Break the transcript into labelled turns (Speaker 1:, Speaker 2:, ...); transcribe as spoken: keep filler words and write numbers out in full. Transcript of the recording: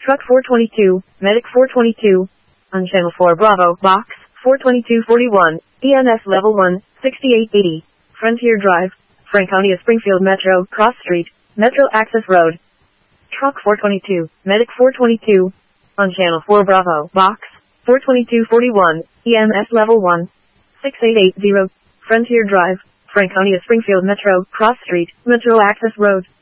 Speaker 1: Truck four twenty-two, Medic four twenty-two. On Channel four Bravo, Box four twenty-two forty-one, E M S Level one, sixty-eight eighty. Frontier Drive, Franconia Springfield Metro, Cross Street, Metro Access Road. Truck four twenty-two, Medic four twenty-two. On Channel four Bravo, Box four twenty-two forty-one, E M S Level one, sixty-eight eighty. Frontier Drive, Franconia Springfield Metro, Cross Street, Metro Access Road.